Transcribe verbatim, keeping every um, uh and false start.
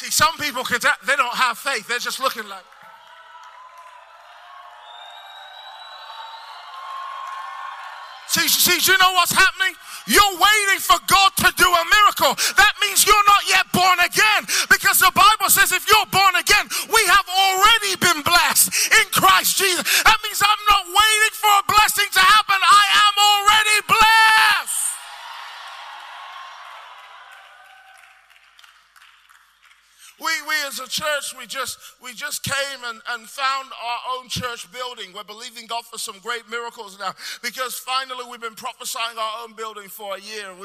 See, some people, they don't have faith. They're just looking like. See, see, do you know what's happening? You're waiting for God to do a miracle. That means you're not yet born again. Because the Bible says if you're born again, we have already been blessed in Christ Jesus. That means I'm not waiting for a blessing to happen. I am already blessed. We, we as a church, we just we just came and, and found our own church building. We're believing God for some great miracles now because finally we've been prophesying our own building for a year.